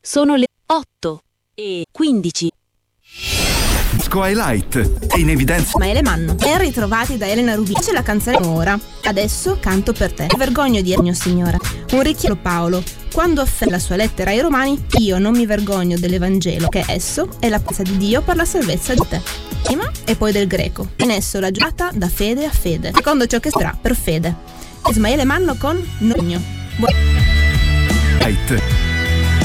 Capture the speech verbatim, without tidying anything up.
Sono le otto e quindici. Skylight è in evidenza. Ismaele Manno. Ben ritrovati da Elena Rubini. C'è la canzone ora. Adesso canto per te. Mi vergogno di Ennio, signora. Un richiamo Paolo. Quando afferma la sua lettera ai Romani, io non mi vergogno dell'Evangelo, che esso è la potenza di Dio per la salvezza di te. Prima e poi del greco. In esso la giornata da fede a fede, secondo ciò che sarà per fede. Ismaele Manno con Nogno. Buon...